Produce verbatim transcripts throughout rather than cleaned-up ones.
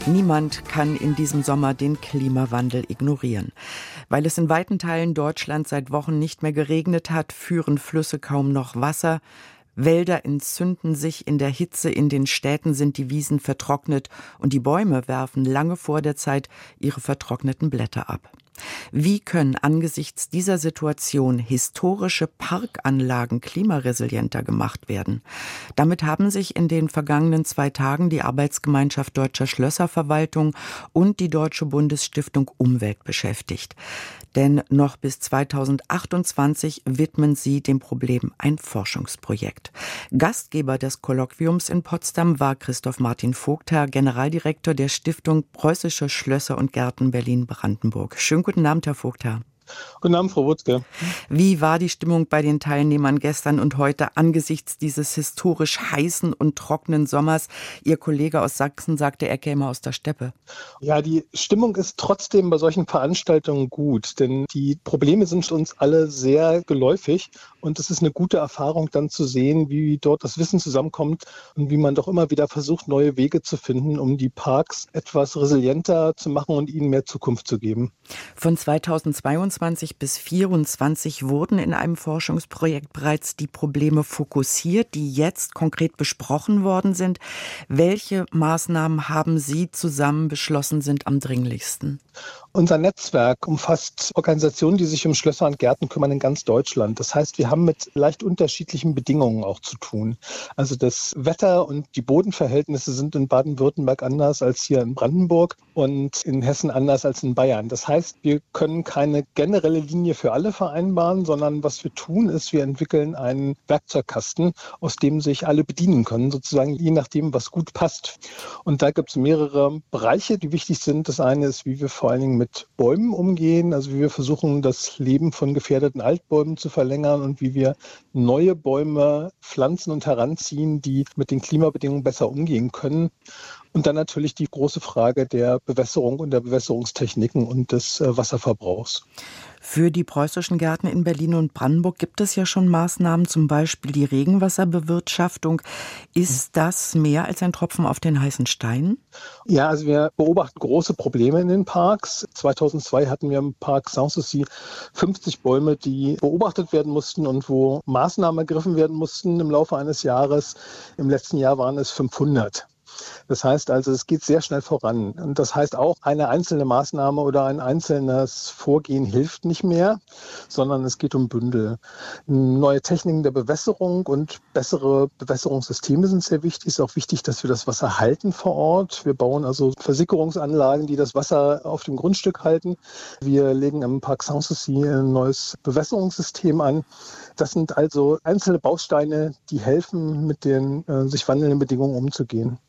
Niemand kann in diesem Sommer den Klimawandel ignorieren. Weil es in weiten Teilen Deutschlands seit Wochen nicht mehr geregnet hat, führen Flüsse kaum noch Wasser. Wälder entzünden sich in der Hitze, in den Städten sind die Wiesen vertrocknet und die Bäume werfen lange vor der Zeit ihre vertrockneten Blätter ab. Wie können angesichts dieser Situation historische Parkanlagen klimaresilienter gemacht werden? Damit haben sich in den vergangenen zwei Tagen die Arbeitsgemeinschaft Deutscher Schlösserverwaltung und die Deutsche Bundesstiftung Umwelt beschäftigt. Denn noch bis zweitausendachtundzwanzig widmen sie dem Problem ein Forschungsprojekt. Gastgeber des Kolloquiums in Potsdam war Christoph Martin Vogtherr, Generaldirektor der Stiftung Preußische Schlösser und Gärten Berlin-Brandenburg. Schönen guten Abend, Herr Vogtherr. Guten Abend, Frau Wutzke. Wie war die Stimmung bei den Teilnehmern gestern und heute angesichts dieses historisch heißen und trockenen Sommers? Ihr Kollege aus Sachsen sagte, er käme aus der Steppe. Ja, die Stimmung ist trotzdem bei solchen Veranstaltungen gut, denn die Probleme sind uns alle sehr geläufig und es ist eine gute Erfahrung dann zu sehen, wie dort das Wissen zusammenkommt und wie man doch immer wieder versucht, neue Wege zu finden, um die Parks etwas resilienter zu machen und ihnen mehr Zukunft zu geben. Von zweitausendzweiundzwanzig bis zweitausendvierundzwanzig wurden in einem Forschungsprojekt bereits die Probleme fokussiert, die jetzt konkret besprochen worden sind. Welche Maßnahmen haben Sie zusammen beschlossen, sind am dringlichsten? Unser Netzwerk umfasst Organisationen, die sich um Schlösser und Gärten kümmern in ganz Deutschland. Das heißt, wir haben mit leicht unterschiedlichen Bedingungen auch zu tun. Also das Wetter und die Bodenverhältnisse sind in Baden-Württemberg anders als hier in Brandenburg und in Hessen anders als in Bayern. Das heißt, wir können keine generelle Linie für alle vereinbaren, sondern was wir tun, ist, wir entwickeln einen Werkzeugkasten, aus dem sich alle bedienen können, sozusagen je nachdem, was gut passt. Und da gibt es mehrere Bereiche, die wichtig sind. Das eine ist, wie wir vor allen Dingen mit Bäumen umgehen, also wie wir versuchen, das Leben von gefährdeten Altbäumen zu verlängern und wie wir neue Bäume pflanzen und heranziehen, die mit den Klimabedingungen besser umgehen können. Und dann natürlich die große Frage der Bewässerung und der Bewässerungstechniken und des äh, Wasserverbrauchs. Für die preußischen Gärten in Berlin und Brandenburg gibt es ja schon Maßnahmen, zum Beispiel die Regenwasserbewirtschaftung. Ist das mehr als ein Tropfen auf den heißen Stein? Ja, also wir beobachten große Probleme in den Parks. zweitausendzwei hatten wir im Park Sanssouci fünfzig Bäume, die beobachtet werden mussten und wo Maßnahmen ergriffen werden mussten im Laufe eines Jahres. Im letzten Jahr waren es fünfhundert. Das heißt also, es geht sehr schnell voran. Und das heißt auch, eine einzelne Maßnahme oder ein einzelnes Vorgehen hilft nicht mehr, sondern es geht um Bündel. Neue Techniken der Bewässerung und bessere Bewässerungssysteme sind sehr wichtig. Es ist auch wichtig, dass wir das Wasser halten vor Ort. Wir bauen also Versickerungsanlagen, die das Wasser auf dem Grundstück halten. Wir legen im Park Sanssouci ein neues Bewässerungssystem an. Das sind also einzelne Bausteine, die helfen, mit den äh, sich wandelnden Bedingungen umzugehen.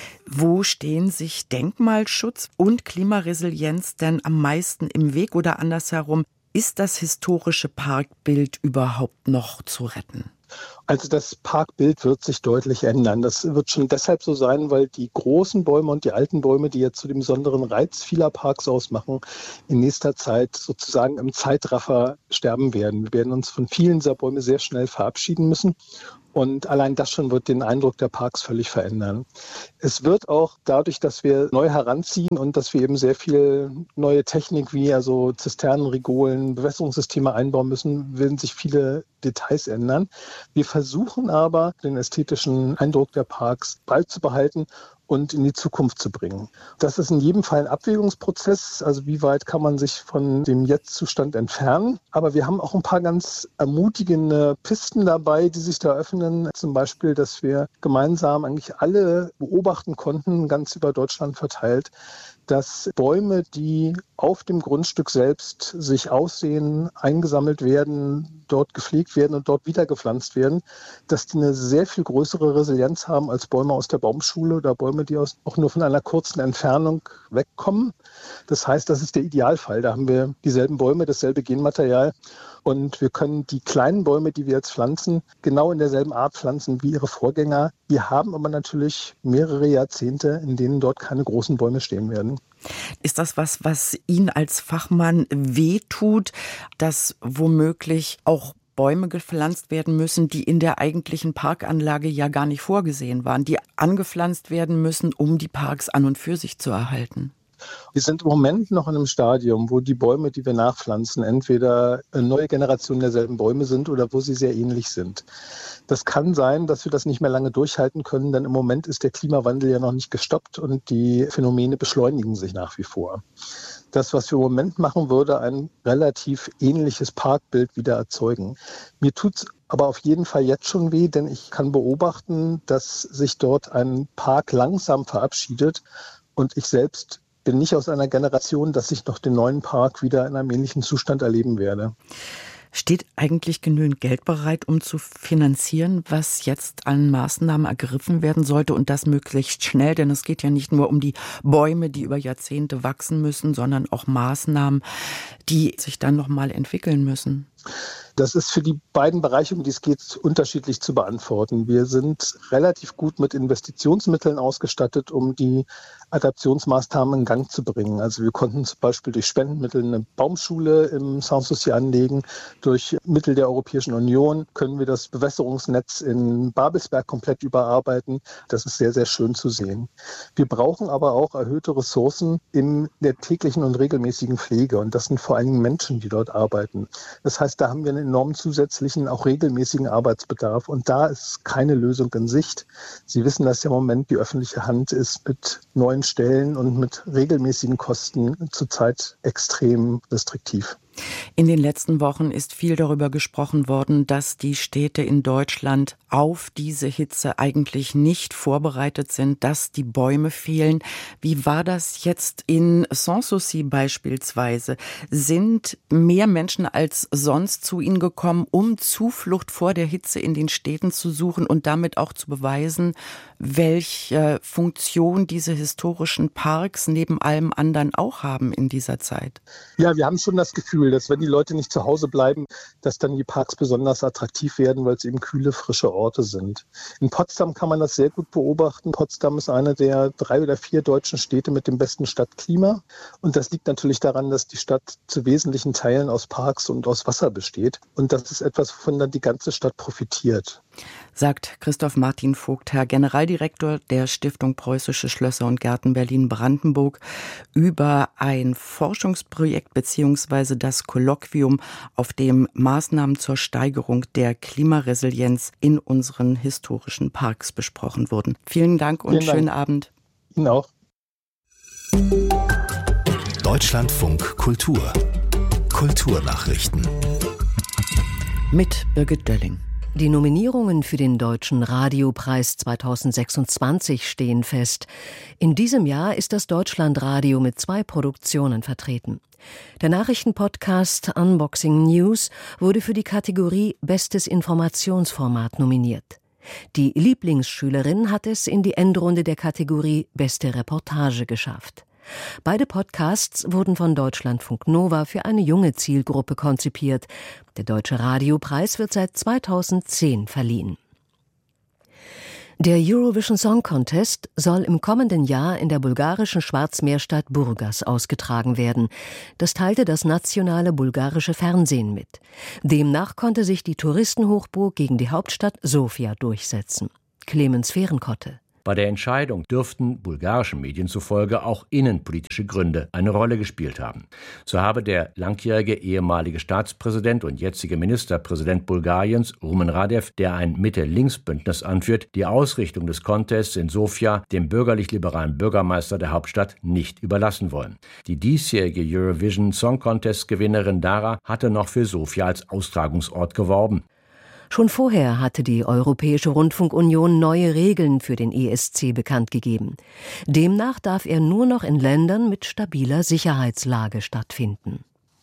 Wo stehen sich Denkmalschutz und Klimaresilienz denn am meisten im Weg oder andersherum? Ist das historische Parkbild überhaupt noch zu retten? Also das Parkbild wird sich deutlich ändern. Das wird schon deshalb so sein, weil die großen Bäume und die alten Bäume, die jetzt zu dem besonderen Reiz vieler Parks ausmachen, in nächster Zeit sozusagen im Zeitraffer sterben werden. Wir werden uns von vielen dieser Bäume sehr schnell verabschieden müssen. Und allein das schon wird den Eindruck der Parks völlig verändern. Es wird auch dadurch, dass wir neu heranziehen und dass wir eben sehr viel neue Technik wie also Zisternen, Rigolen, Bewässerungssysteme einbauen müssen, werden sich viele Details ändern. Wir versuchen aber, den ästhetischen Eindruck der Parks beizubehalten und in die Zukunft zu bringen. Das ist in jedem Fall ein Abwägungsprozess, also wie weit kann man sich von dem Jetzt-Zustand entfernen. Aber wir haben auch ein paar ganz ermutigende Pisten dabei, die sich da öffnen. Zum Beispiel, dass wir gemeinsam eigentlich alle beobachten konnten, ganz über Deutschland verteilt, dass Bäume, die auf dem Grundstück selbst sich aussehen, eingesammelt werden, dort gepflegt werden und dort wieder gepflanzt werden, dass die eine sehr viel größere Resilienz haben als Bäume aus der Baumschule oder Bäume, die aus, auch nur von einer kurzen Entfernung wegkommen. Das heißt, das ist der Idealfall. Da haben wir dieselben Bäume, dasselbe Genmaterial und wir können die kleinen Bäume, die wir jetzt pflanzen, genau in derselben Art pflanzen wie ihre Vorgänger. Wir haben aber natürlich mehrere Jahrzehnte, in denen dort keine großen Bäume stehen werden. Ist das was, was Ihnen als Fachmann wehtut, dass womöglich auch Bäume gepflanzt werden müssen, die in der eigentlichen Parkanlage ja gar nicht vorgesehen waren, die angepflanzt werden müssen, um die Parks an und für sich zu erhalten. Wir sind im Moment noch in einem Stadium, wo die Bäume, die wir nachpflanzen, entweder neue Generationen derselben Bäume sind oder wo sie sehr ähnlich sind. Das kann sein, dass wir das nicht mehr lange durchhalten können, denn im Moment ist der Klimawandel ja noch nicht gestoppt und die Phänomene beschleunigen sich nach wie vor. Das, was wir im Moment machen, würde ein relativ ähnliches Parkbild wieder erzeugen. Mir tut's aber auf jeden Fall jetzt schon weh, denn ich kann beobachten, dass sich dort ein Park langsam verabschiedet und ich selbst bin nicht aus einer Generation, dass ich noch den neuen Park wieder in einem ähnlichen Zustand erleben werde. Steht eigentlich genügend Geld bereit, um zu finanzieren, was jetzt an Maßnahmen ergriffen werden sollte und das möglichst schnell? Denn es geht ja nicht nur um die Bäume, die über Jahrzehnte wachsen müssen, sondern auch Maßnahmen, die sich dann noch mal entwickeln müssen. Das ist für die beiden Bereiche, um die es geht, unterschiedlich zu beantworten. Wir sind relativ gut mit Investitionsmitteln ausgestattet, um die Adaptionsmaßnahmen in Gang zu bringen. Also wir konnten zum Beispiel durch Spendenmittel eine Baumschule im Sanssouci anlegen. Durch Mittel der Europäischen Union können wir das Bewässerungsnetz in Babelsberg komplett überarbeiten. Das ist sehr, sehr schön zu sehen. Wir brauchen aber auch erhöhte Ressourcen in der täglichen und regelmäßigen Pflege. Und das sind vor allen Dingen Menschen, die dort arbeiten. Das heißt, da haben wir einen enormen zusätzlichen, auch regelmäßigen Arbeitsbedarf. Und da ist keine Lösung in Sicht. Sie wissen, dass ja im Moment die öffentliche Hand ist mit neuen Stellen und mit regelmäßigen Kosten zurzeit extrem restriktiv. In den letzten Wochen ist viel darüber gesprochen worden, dass die Städte in Deutschland auf diese Hitze eigentlich nicht vorbereitet sind, dass die Bäume fehlen. Wie war das jetzt in Sanssouci beispielsweise? Sind mehr Menschen als sonst zu Ihnen gekommen, um Zuflucht vor der Hitze in den Städten zu suchen und damit auch zu beweisen, welche Funktion diese historischen Parks neben allem anderen auch haben in dieser Zeit? Ja, wir haben schon das Gefühl, dass wenn die Leute nicht zu Hause bleiben, dass dann die Parks besonders attraktiv werden, weil es eben kühle, frische Orte sind. In Potsdam kann man das sehr gut beobachten. Potsdam ist eine der drei oder vier deutschen Städte mit dem besten Stadtklima. Und das liegt natürlich daran, dass die Stadt zu wesentlichen Teilen aus Parks und aus Wasser besteht. Und das ist etwas, wovon dann die ganze Stadt profitiert. Sagt Christoph Martin Vogt, Herr Generaldirektor der Stiftung Preußische Schlösser und Gärten Berlin-Brandenburg, über ein Forschungsprojekt bzw. das Kolloquium, auf dem Maßnahmen zur Steigerung der Klimaresilienz in unseren historischen Parks besprochen wurden. Vielen Dank und Vielen schönen Dank. Abend. Ihnen auch. Deutschlandfunk Kultur. Kulturnachrichten. Mit Birgit Dölling. Die Nominierungen für den Deutschen Radiopreis zweitausendsechsundzwanzig stehen fest. In diesem Jahr ist das Deutschlandradio mit zwei Produktionen vertreten. Der Nachrichtenpodcast Unboxing News wurde für die Kategorie Bestes Informationsformat nominiert. Die Lieblingsschülerin hat es in die Endrunde der Kategorie Beste Reportage geschafft. Beide Podcasts wurden von Deutschlandfunk Nova für eine junge Zielgruppe konzipiert. Der Deutsche Radiopreis wird seit zweitausendzehn verliehen. Der Eurovision Song Contest soll im kommenden Jahr in der bulgarischen Schwarzmeerstadt Burgas ausgetragen werden. Das teilte das nationale bulgarische Fernsehen mit. Demnach konnte sich die Touristenhochburg gegen die Hauptstadt Sofia durchsetzen. Clemens Fehrenkotte. Bei der Entscheidung dürften bulgarischen Medien zufolge auch innenpolitische Gründe eine Rolle gespielt haben. So habe der langjährige ehemalige Staatspräsident und jetzige Ministerpräsident Bulgariens, Rumen Radev, der ein Mitte-Links-Bündnis anführt, die Ausrichtung des Contests in Sofia dem bürgerlich-liberalen Bürgermeister der Hauptstadt nicht überlassen wollen. Die diesjährige Eurovision Song Contest-Gewinnerin Dara hatte noch für Sofia als Austragungsort geworben. Schon vorher hatte die Europäische Rundfunkunion neue Regeln für den E S C bekannt gegeben. Demnach darf er nur noch in Ländern mit stabiler Sicherheitslage stattfinden.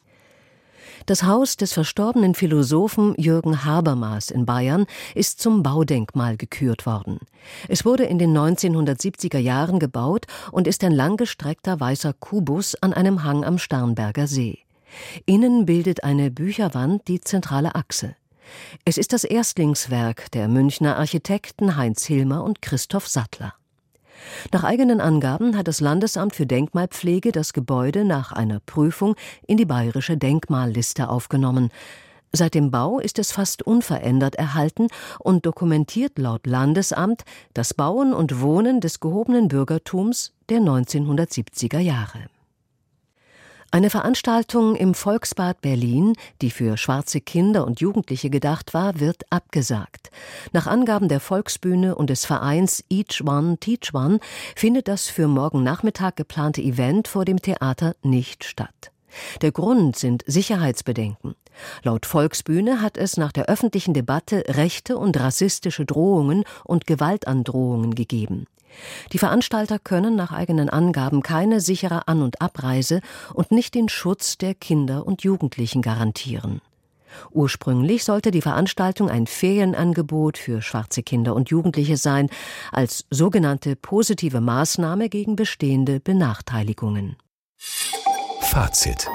Das Haus des verstorbenen Philosophen Jürgen Habermas in Bayern ist zum Baudenkmal gekürt worden. Es wurde in den neunzehnhundertsiebziger Jahren gebaut und ist ein langgestreckter weißer Kubus an einem Hang am Starnberger See. Innen bildet eine Bücherwand die zentrale Achse. Es ist das Erstlingswerk der Münchner Architekten Heinz Hilmer und Christoph Sattler. Nach eigenen Angaben hat das Landesamt für Denkmalpflege das Gebäude nach einer Prüfung in die bayerische Denkmalliste aufgenommen. Seit dem Bau ist es fast unverändert erhalten und dokumentiert laut Landesamt das Bauen und Wohnen des gehobenen Bürgertums der neunzehnhundertsiebziger Jahre. Eine Veranstaltung im Volksbad Berlin, die für schwarze Kinder und Jugendliche gedacht war, wird abgesagt. Nach Angaben der Volksbühne und des Vereins Each One Teach One findet das für morgen Nachmittag geplante Event vor dem Theater nicht statt. Der Grund sind Sicherheitsbedenken. Laut Volksbühne hat es nach der öffentlichen Debatte rechte und rassistische Drohungen und Gewaltandrohungen gegeben. Die Veranstalter können nach eigenen Angaben keine sichere An- und Abreise und nicht den Schutz der Kinder und Jugendlichen garantieren. Ursprünglich sollte die Veranstaltung ein Ferienangebot für schwarze Kinder und Jugendliche sein, als sogenannte positive Maßnahme gegen bestehende Benachteiligungen. Fazit.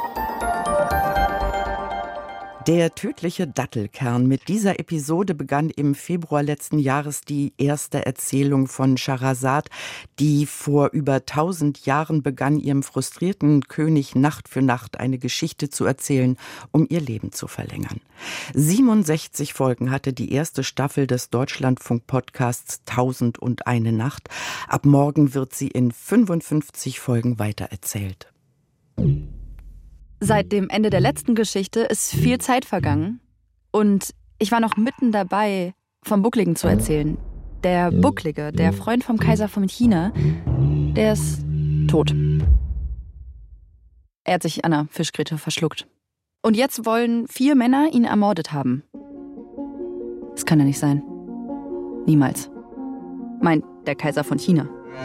Der tödliche Dattelkern. Mit dieser Episode begann im Februar letzten Jahres die erste Erzählung von Scheherazade, die vor über tausend Jahren begann, ihrem frustrierten König Nacht für Nacht eine Geschichte zu erzählen, um ihr Leben zu verlängern. siebenundsechzig Folgen hatte die erste Staffel des Deutschlandfunk-Podcasts Tausend und eine Nacht. Ab morgen wird sie in fünfundfünfzig Folgen weitererzählt. Seit dem Ende der letzten Geschichte ist viel Zeit vergangen und ich war noch mitten dabei, vom Buckligen zu erzählen. Der Bucklige, der Freund vom Kaiser von China, der ist tot. Er hat sich an einer Fischgräte verschluckt. Und jetzt wollen vier Männer ihn ermordet haben. Das kann ja nicht sein. Niemals. Meint der Kaiser von China.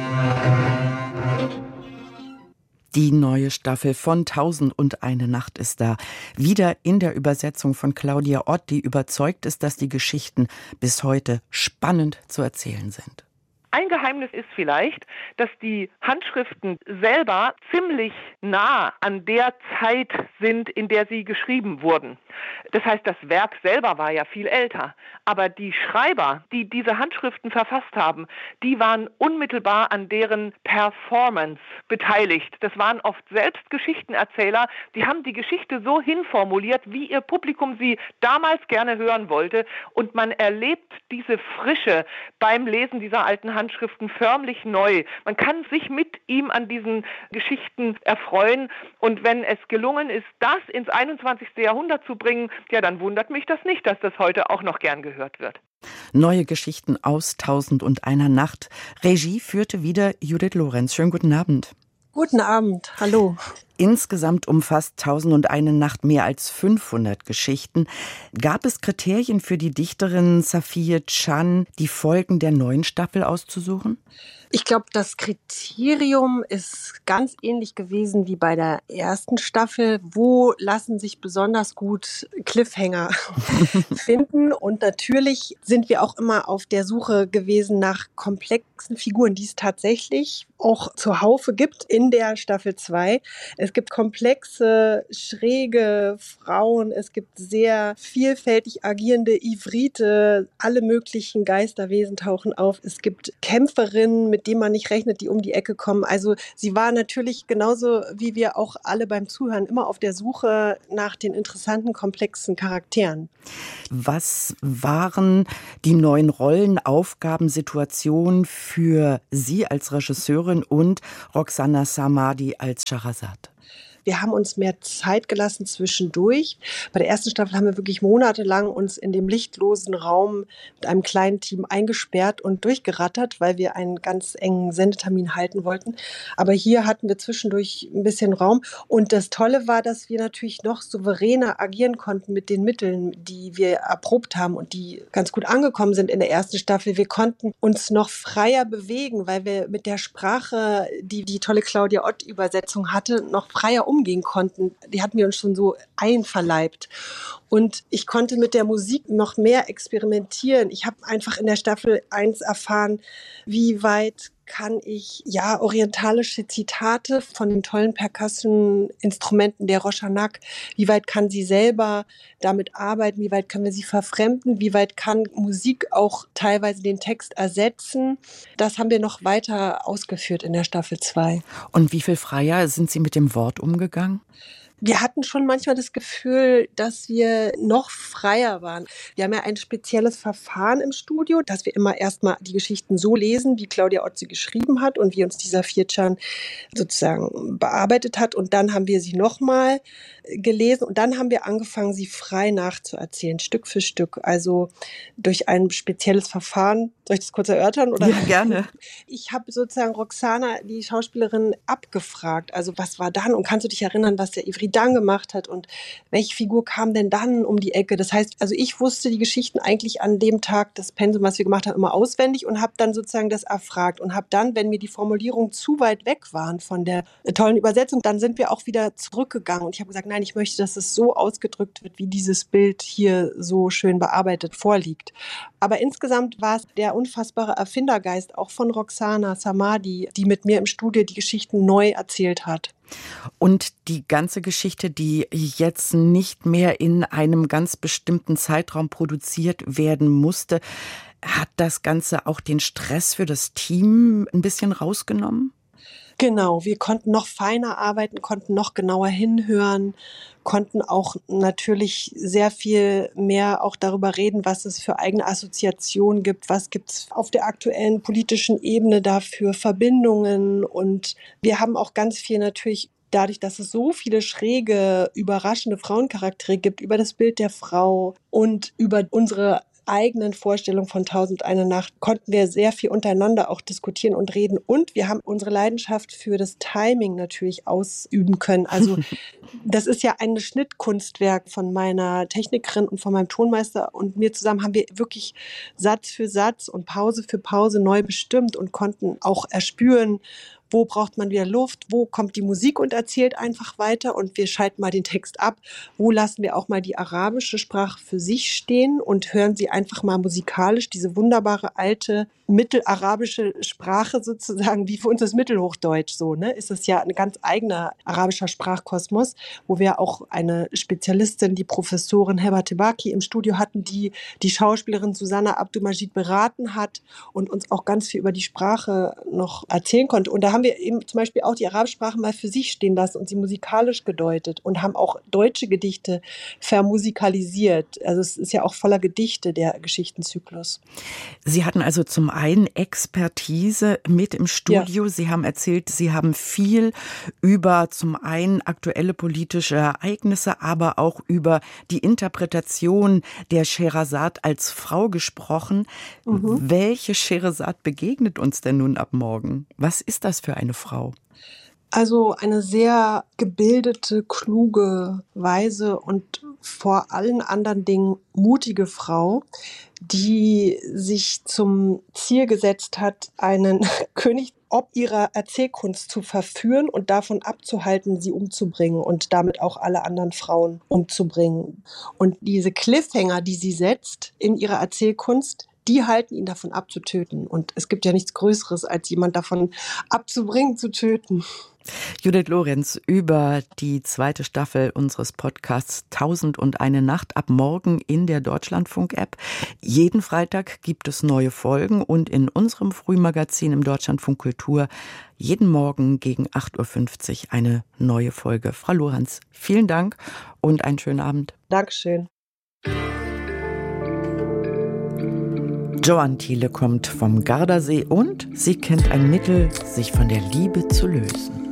Die neue Staffel von Tausend und eine Nacht ist da. Wieder in der Übersetzung von Claudia Ott, die überzeugt ist, dass die Geschichten bis heute spannend zu erzählen sind. Ein Geheimnis ist vielleicht, dass die Handschriften selber ziemlich nah an der Zeit sind, in der sie geschrieben wurden. Das heißt, das Werk selber war ja viel älter. Aber die Schreiber, die diese Handschriften verfasst haben, die waren unmittelbar an deren Performance beteiligt. Das waren oft selbst Geschichtenerzähler, die haben die Geschichte so hinformuliert, wie ihr Publikum sie damals gerne hören wollte. Und man erlebt diese Frische beim Lesen dieser alten Handschriften. Handschriften förmlich neu. Man kann sich mit ihm an diesen Geschichten erfreuen. Und wenn es gelungen ist, das ins einundzwanzigste Jahrhundert zu bringen, ja, dann wundert mich das nicht, dass das heute auch noch gern gehört wird. Neue Geschichten aus Tausend und einer Nacht. Regie führte wieder Judith Lorenz. Schönen guten Abend. Guten Abend, hallo. Insgesamt umfasst Tausend und eine Nacht mehr als fünfhundert Geschichten. Gab es Kriterien für die Dichterin Safiye Can, die Folgen der neuen Staffel auszusuchen? Ich glaube, das Kriterium ist ganz ähnlich gewesen wie bei der ersten Staffel. Wo lassen sich besonders gut Cliffhanger finden? Und natürlich sind wir auch immer auf der Suche gewesen nach komplexen Figuren, die es tatsächlich auch zuhaufe gibt in der Staffel zwei. Es gibt komplexe, schräge Frauen, es gibt sehr vielfältig agierende Ivrite, alle möglichen Geisterwesen tauchen auf. Es gibt Kämpferinnen, mit denen man nicht rechnet, die um die Ecke kommen. Also sie war natürlich genauso wie wir auch alle beim Zuhören immer auf der Suche nach den interessanten, komplexen Charakteren. Was waren die neuen Rollen, Aufgaben, Situationen für Sie als Regisseurin und Roxana Samadi als Scheherazade? Wir haben uns mehr Zeit gelassen zwischendurch. Bei der ersten Staffel haben wir wirklich monatelang uns in dem lichtlosen Raum mit einem kleinen Team eingesperrt und durchgerattert, weil wir einen ganz engen Sendetermin halten wollten. Aber hier hatten wir zwischendurch ein bisschen Raum. Und das Tolle war, dass wir natürlich noch souveräner agieren konnten mit den Mitteln, die wir erprobt haben und die ganz gut angekommen sind in der ersten Staffel. Wir konnten uns noch freier bewegen, weil wir mit der Sprache, die die tolle Claudia Ott-Übersetzung hatte, noch freier umgehen konnten. Die hatten wir uns schon so einverleibt. Und ich konnte mit der Musik noch mehr experimentieren. Ich habe einfach in der Staffel eins erfahren, wie weit kann ich ja orientalische Zitate von den tollen Percussion-Instrumenten der Roshanak, wie weit kann sie selber damit arbeiten, wie weit können wir sie verfremden, wie weit kann Musik auch teilweise den Text ersetzen. Das haben wir noch weiter ausgeführt in der Staffel zwei. Und wie viel freier sind Sie mit dem Wort umgegangen? Wir hatten schon manchmal das Gefühl, dass wir noch freier waren. Wir haben ja ein spezielles Verfahren im Studio, dass wir immer erstmal die Geschichten so lesen, wie Claudia Ott sie geschrieben hat und wie uns dieser Viertschan sozusagen bearbeitet hat. Und dann haben wir sie nochmal gelesen und dann haben wir angefangen, sie frei nachzuerzählen, Stück für Stück. Also durch ein spezielles Verfahren. Soll ich das kurz erörtern? Oder? Ja, gerne. Ich habe sozusagen Roxana, die Schauspielerin, abgefragt. Also was war dann? Und kannst du dich erinnern, was der Ivry dann gemacht hat? Und welche Figur kam denn dann um die Ecke? Das heißt, also ich wusste die Geschichten eigentlich an dem Tag, das Pensum, was wir gemacht haben, immer auswendig und habe dann sozusagen das erfragt. Und habe dann, wenn mir die Formulierungen zu weit weg waren von der tollen Übersetzung, dann sind wir auch wieder zurückgegangen. Und ich habe gesagt, nein, ich möchte, dass es so ausgedrückt wird, wie dieses Bild hier so schön bearbeitet vorliegt. Aber insgesamt war es der unfassbare Erfindergeist auch von Roxana Samadi, die mit mir im Studio die Geschichten neu erzählt hat. Und die ganze Geschichte, die jetzt nicht mehr in einem ganz bestimmten Zeitraum produziert werden musste, hat das Ganze auch den Stress für das Team ein bisschen rausgenommen? Genau, wir konnten noch feiner arbeiten, konnten noch genauer hinhören, konnten auch natürlich sehr viel mehr auch darüber reden, was es für eigene Assoziationen gibt, was gibt es auf der aktuellen politischen Ebene dafür Verbindungen. Und wir haben auch ganz viel natürlich dadurch, dass es so viele schräge, überraschende Frauencharaktere gibt, über das Bild der Frau und über unsere eigenen Vorstellung von Tausend eine Nacht konnten wir sehr viel untereinander auch diskutieren und reden. Und wir haben unsere Leidenschaft für das Timing natürlich ausüben können. Also das ist ja ein Schnittkunstwerk von meiner Technikerin und von meinem Tonmeister und mir zusammen haben wir wirklich Satz für Satz und Pause für Pause neu bestimmt und konnten auch erspüren, wo braucht man wieder Luft, wo kommt die Musik und erzählt einfach weiter und wir schalten mal den Text ab, wo lassen wir auch mal die arabische Sprache für sich stehen und hören sie einfach mal musikalisch, diese wunderbare alte mittelarabische Sprache sozusagen, wie für uns das Mittelhochdeutsch so, ne, ist es ja ein ganz eigener arabischer Sprachkosmos, wo wir auch eine Spezialistin, die Professorin Heba Tebaki im Studio hatten, die die Schauspielerin Susanna Abdul-Majid beraten hat und uns auch ganz viel über die Sprache noch erzählen konnte. Und da haben wir eben zum Beispiel auch die Arabsprache mal für sich stehen lassen und sie musikalisch gedeutet und haben auch deutsche Gedichte vermusikalisiert. Also es ist ja auch voller Gedichte, der Geschichtenzyklus. Sie hatten also zum einen Expertise mit im Studio. Ja. Sie haben erzählt, Sie haben viel über zum einen aktuelle politische Ereignisse, aber auch über die Interpretation der Scheherazade als Frau gesprochen. Mhm. Welche Scheherazade begegnet uns denn nun ab morgen? Was ist das für eine Frau? Also eine sehr gebildete, kluge, weise und vor allen anderen Dingen mutige Frau, die sich zum Ziel gesetzt hat, einen König ob ihrer Erzählkunst zu verführen und davon abzuhalten, sie umzubringen und damit auch alle anderen Frauen umzubringen. Und diese Cliffhanger, die sie setzt in ihrer Erzählkunst, die halten ihn davon ab zu töten. Und es gibt ja nichts Größeres, als jemand davon abzubringen, zu töten. Judith Lorenz über die zweite Staffel unseres Podcasts Tausend und eine Nacht ab morgen in der Deutschlandfunk-App. Jeden Freitag gibt es neue Folgen und in unserem Frühmagazin im Deutschlandfunk Kultur jeden Morgen gegen acht Uhr fünfzig eine neue Folge. Frau Lorenz, vielen Dank und einen schönen Abend. Dankeschön. Joanne Thiele kommt vom Gardasee und sie kennt ein Mittel, sich von der Liebe zu lösen.